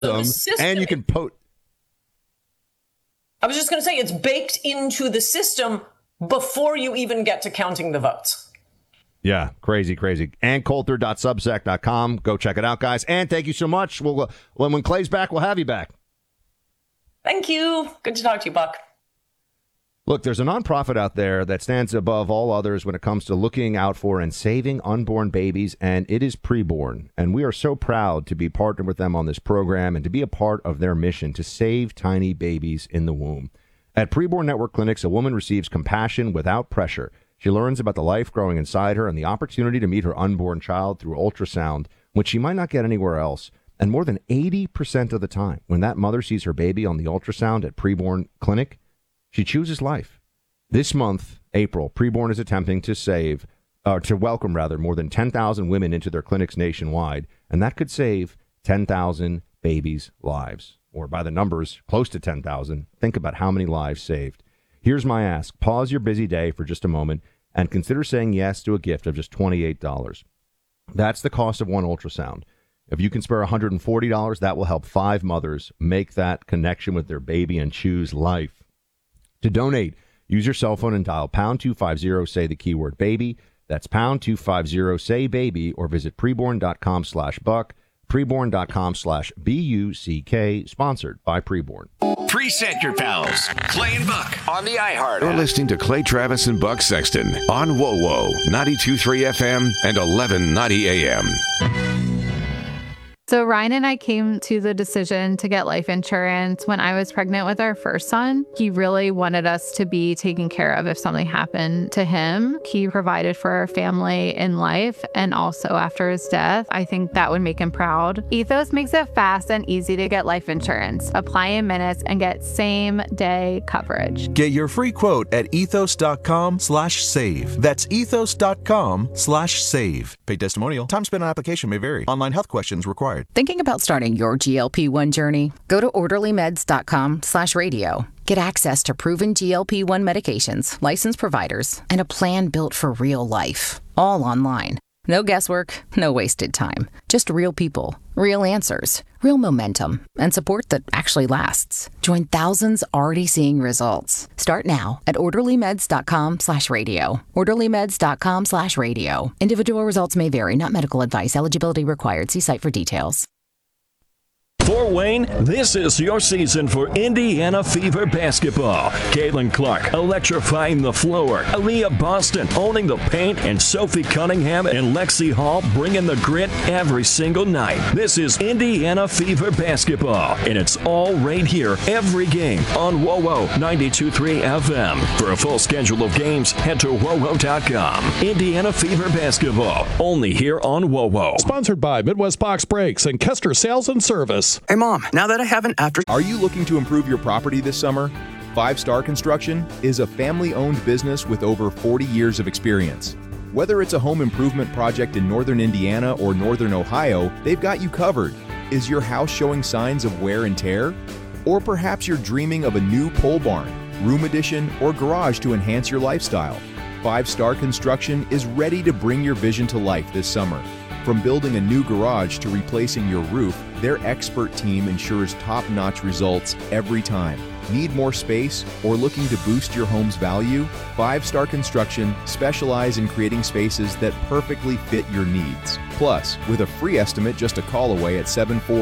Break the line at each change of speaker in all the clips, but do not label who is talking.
and you can
I was just going to say, it's baked into the system before you even get to counting the votes.
Yeah, crazy. And Coulter.substack.com. Go check it out, guys. And thank you so much. When Clay's back, we'll have you back.
Thank you. Good to talk to you, Buck.
Look, there's a nonprofit out there that stands above all others when it comes to looking out for and saving unborn babies, and it is Preborn. And we are so proud to be partnered with them on this program and to be a part of their mission to save tiny babies in the womb. At Preborn Network Clinics, a woman receives compassion without pressure. She learns about the life growing inside her and the opportunity to meet her unborn child through ultrasound, which she might not get anywhere else. And more than 80% of the time, when that mother sees her baby on the ultrasound at Preborn Clinic, she chooses life. This month, April, Preborn is attempting to welcome more than 10,000 women into their clinics nationwide, and that could save 10,000 babies' lives. Or by the numbers, close to 10,000. Think about how many lives saved. Here's my ask. Pause your busy day for just a moment and consider saying yes to a gift of just $28. That's the cost of one ultrasound. If you can spare $140, that will help 5 mothers make that connection with their baby and choose life. To donate, use your cell phone and dial pound 250, say the keyword baby. That's pound 250, say baby, or visit preborn.com/buck, preborn.com/BUCK, sponsored by Preborn.
Preset your pals, Clay and Buck on the iHeart.
You're listening to Clay Travis and Buck Sexton on WoWo, 92.3 FM and 1190 AM.
So Ryan and I came to the decision to get life insurance when I was pregnant with our first son. He really wanted us to be taken care of if something happened to him. He provided for our family in life and also after his death. I think that would make him proud. Ethos makes it fast and easy to get life insurance. Apply in minutes and get same-day coverage.
Get your free quote at ethos.com/save. That's ethos.com/save. Paid testimonial. Time spent on application may vary. Online health questions required.
Thinking about starting your GLP-1 journey? Go to orderlymeds.com/radio. Get access to proven GLP-1 medications, licensed providers, and a plan built for real life. All online. No guesswork, no wasted time. Just real people, real answers, real momentum, and support that actually lasts. Join thousands already seeing results. Start now at orderlymeds.com/radio. orderlymeds.com/radio. Individual results may vary, not medical advice. Eligibility required. See site for details.
For Wayne, this is your season for Indiana Fever basketball. Caitlin Clark electrifying the floor. Aaliyah Boston owning the paint. And Sophie Cunningham and Lexi Hall bringing the grit every single night. This is Indiana Fever basketball. And it's all right here every game on WoWo 92.3 FM. For a full schedule of games, head to WoWo.com. Indiana Fever basketball. Only here on WoWo.
Sponsored by Midwest Box Brakes and Kester Sales and Service.
Hey, Mom, now that I have an after...
Are you looking to improve your property this summer? 5 Star Construction is a family-owned business with over 40 years of experience. Whether it's a home improvement project in northern Indiana or northern Ohio, they've got you covered. Is your house showing signs of wear and tear? Or perhaps you're dreaming of a new pole barn, room addition, or garage to enhance your lifestyle. 5 Star Construction is ready to bring your vision to life this summer. From building a new garage to replacing your roof, their expert team ensures top-notch results every time. Need more space or looking to boost your home's value? 5 Star Construction specialize in creating spaces that perfectly fit your needs. Plus, with a free estimate just a call away at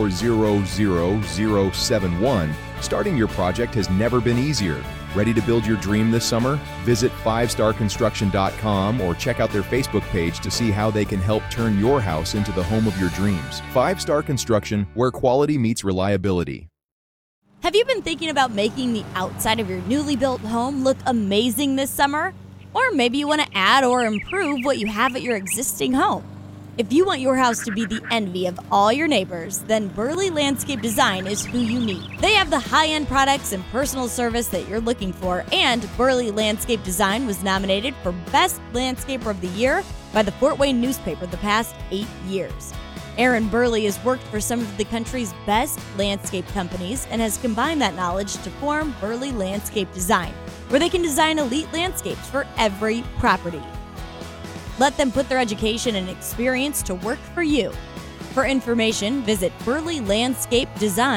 7400071, starting your project has never been easier. Ready to build your dream this summer? Visit 5starconstruction.com or check out their Facebook page to see how they can help turn your house into the home of your dreams. 5 Star Construction, where quality meets reliability.
Have you been thinking about making the outside of your newly built home look amazing this summer? Or maybe you want to add or improve what you have at your existing home. If you want your house to be the envy of all your neighbors, then Burley Landscape Design is who you need. They have the high-end products and personal service that you're looking for, and Burley Landscape Design was nominated for Best Landscaper of the Year by the Fort Wayne newspaper the past 8 years. Aaron Burley has worked for some of the country's best landscape companies and has combined that knowledge to form Burley Landscape Design, where they can design elite landscapes for every property. Let them put their education and experience to work for you. For information, visit Burley Landscape Design.